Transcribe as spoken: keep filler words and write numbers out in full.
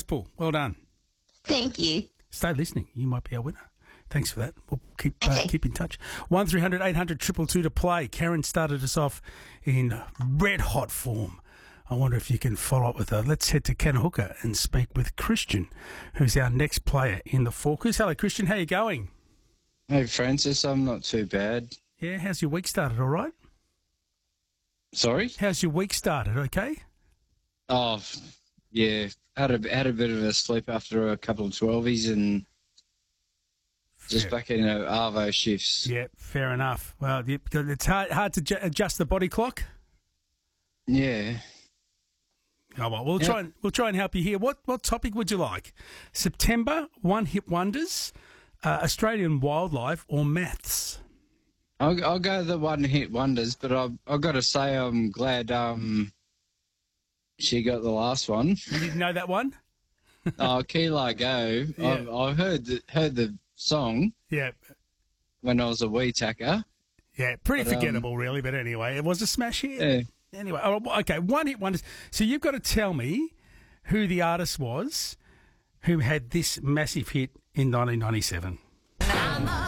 pull. Well done. Thank you. Stay listening. You might be our winner. Thanks for that. We'll keep uh, Okay. keep in touch. one three hundred eight hundred two two two to play. Karen started us off in red hot form. I wonder if you can follow up with her. Let's head to Kanahooka and speak with Christian, who's our next player in the Forkers. Hello, Christian. How you going? Hey, Francis, I'm not too bad. Yeah, how's your week started? All right? Sorry? How's your week started? Okay? Oh, yeah. Had a, had a bit of a sleep after a couple of twelvies and just Fair. back in uh, Arvo shifts. Yeah, fair enough. Well, you- it's hard, hard to ju- adjust the body clock. Yeah. Oh, well, we'll Yeah. try and we'll try and help you here. What what topic would you like? September, one hit wonders, uh, Australian wildlife, or maths? I'll, I'll go the one-hit wonders, but I've, I've got to say I'm glad um, she got the last one. You didn't know that one? Oh, Key Largo. Yeah. I've, I've heard the, heard the song Yeah, when I was a wee tacker. yeah, pretty But, um, forgettable, really. But anyway, it was a smash hit. Yeah. Anyway, oh, okay, one hit wonders. So you've got to tell me who the artist was who had this massive hit in nineteen ninety-seven.